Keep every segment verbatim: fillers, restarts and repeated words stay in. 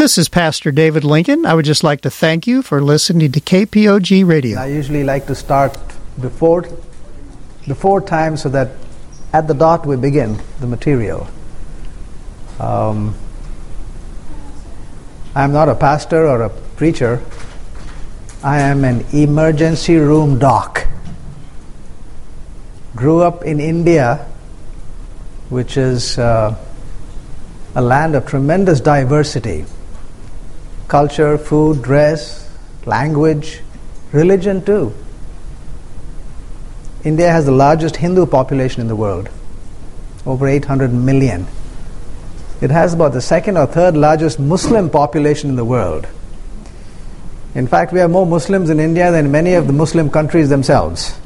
This is Pastor David Lincoln. I would just like to thank you for listening to K P O G Radio. I usually like to start before, before time so that at the dot we begin the material. Um, I'm not a pastor or a preacher. I am an emergency room doc. Grew up in India, which is uh, a land of tremendous diversity. Culture, food, dress, language, religion too. India has the largest Hindu population in the world, over eight hundred million. It has about the second or third largest Muslim population in the world. In fact, we have more Muslims in India than many of the Muslim countries themselves.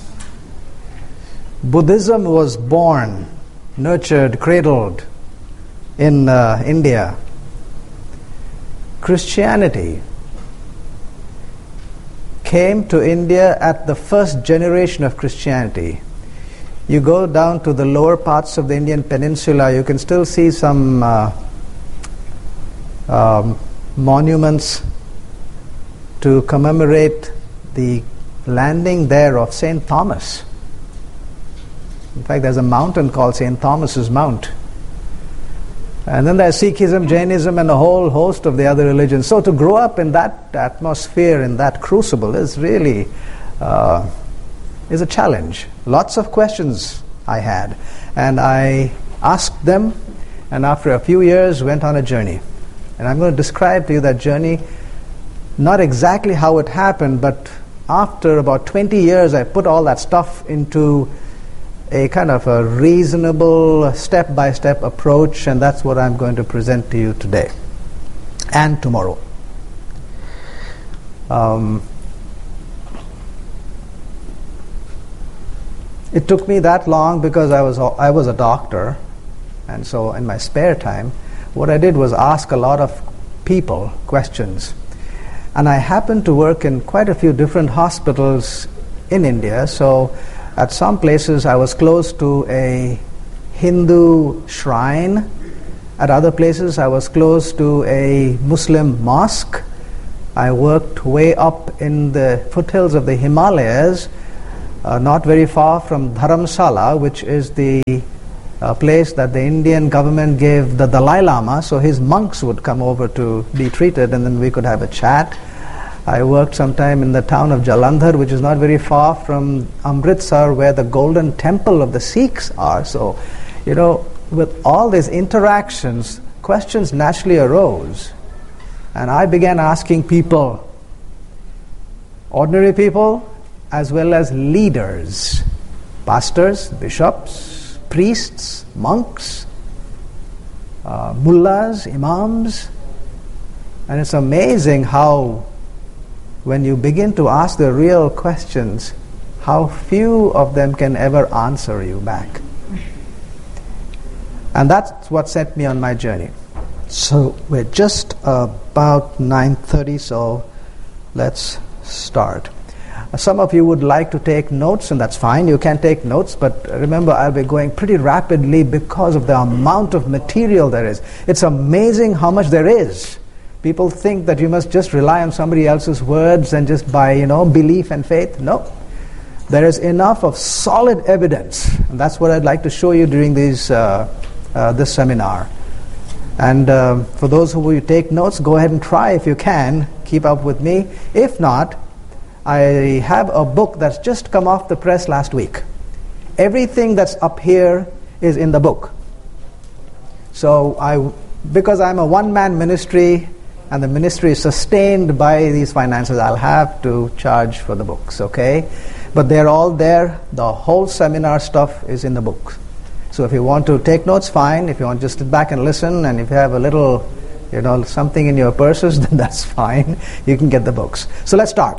Buddhism was born, nurtured, cradled in uh, India. Christianity came to India at the first generation of Christianity. You go down to the lower parts of the Indian peninsula, you can still see some uh, um, monuments to commemorate the landing there of Saint Thomas. In fact, there's a mountain called Saint Thomas's Mount. And then there's Sikhism, Jainism, and a whole host of the other religions. So to grow up in that atmosphere, in that crucible, is really uh, is a challenge. Lots of questions I had. And I asked them, and after a few years went on a journey. And I'm going to describe to you that journey, not exactly how it happened, but after about twenty years I put all that stuff into a kind of a reasonable step-by-step approach, and that's what I'm going to present to you today and tomorrow. Um, it took me that long because I was I was a doctor, and so in my spare time, what I did was ask a lot of people questions. And I happened to work in quite a few different hospitals in India, so at some places I was close to a Hindu shrine. At other places I was close to a Muslim mosque. I worked way up in the foothills of the Himalayas, uh, not very far from Dharamsala, which is the uh, place that the Indian government gave the Dalai Lama, so his monks would come over to be treated and then we could have a chat. I worked sometime in the town of Jalandhar, which is not very far from Amritsar, where the Golden Temple of the Sikhs are. So, you know, with all these interactions, questions naturally arose. And I began asking people, ordinary people, as well as leaders, pastors, bishops, priests, monks, uh, mullahs, imams. And it's amazing how when you begin to ask the real questions, how few of them can ever answer you back. And that's what set me on my journey. So we're just about nine thirty, so let's start. Some of you would like to take notes, and that's fine. You can take notes, but remember, I'll be going pretty rapidly because of the amount of material there is. It's amazing how much there is. People think that you must just rely on somebody else's words and just by, you know, belief and faith. No. There is enough of solid evidence. And that's what I'd like to show you during these, uh, uh, this seminar. And uh, for those who will take notes, go ahead and try if you can. Keep up with me. If not, I have a book that's just come off the press last week. Everything that's up here is in the book. So I, because I'm a one-man ministry, and the ministry is sustained by these finances, I'll have to charge for the books, okay? But they're all there. The whole seminar stuff is in the book. So if you want to take notes, fine. If you want to just sit back and listen, and if you have a little, you know, something in your purses, then that's fine. You can get the books. So let's start.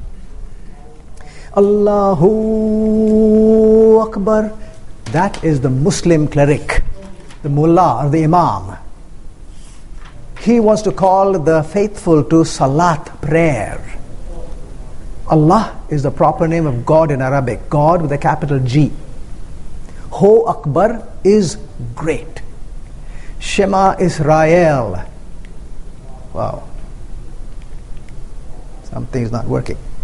Allahu Akbar. That is the Muslim cleric, the mullah or the imam. He wants to call the faithful to salat, prayer. Allah is the proper name of God in Arabic, God with a capital G. Ho Akbar is great. Shema Israel. Wow. Something is not working.